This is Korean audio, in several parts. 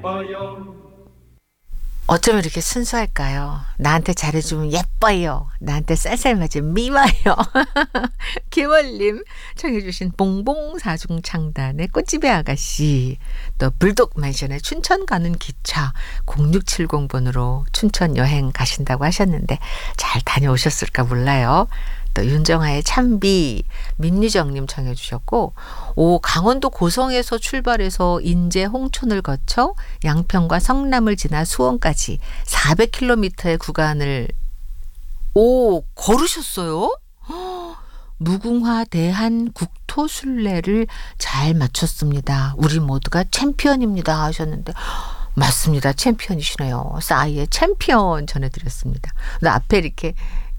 어쩜 이렇게 순수할까요? 나한테 잘해주면 예뻐요. 나한테 쌀쌀 맞으면 미워요. 김월님 청해주신 봉봉 사중창단의 꽃집의 아가씨, 또 불독 맨션의 춘천 가는 기차 0670번으로 춘천 여행 가신다고 하셨는데 잘 다녀오셨을까 몰라요. 또 윤정아의 참비, 민유정님 청해 주셨고, 강원도 고성에서 출발해서 인제 홍천을 거쳐 양평과 성남을 지나 수원까지 400km의 구간을 걸으셨어요? 무궁화 대한 국토순례를 잘 마쳤습니다. 우리 모두가 챔피언입니다 하셨는데, 맞습니다. 챔피언이시네요. 싸이의 챔피언 전해드렸습니다. 근데 앞에 이렇게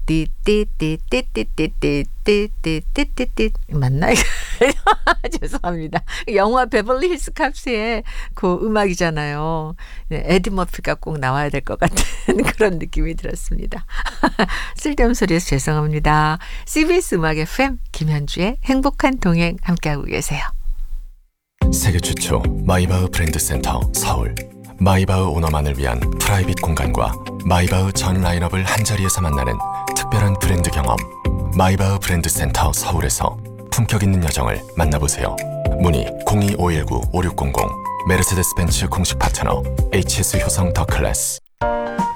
띠띠띠띠띠띠띠띠띠띠띠 맞나? 죄송합니다. 영화 베벌리 힐스 캅스의 그 음악이잖아요. 에디 머피가 꼭 나와야 될 것 같은 그런 느낌이 들었습니다. 쓸데없는 소리에서 죄송합니다. CBS 음악 FM 김현주의 행복한 동행 함께하고 계세요. 세계 최초 마이바흐 브랜드 센터 서울. 마이바흐 오너만을 위한 프라이빗 공간과 마이바흐 전 라인업을 한자리에서 만나는 특별한 브랜드 경험. 마이바흐 브랜드 센터 서울에서 품격 있는 여정을 만나보세요. 문의 02-519-5600. 메르세데스 벤츠 공식 파트너 HS 효성 더 클래스.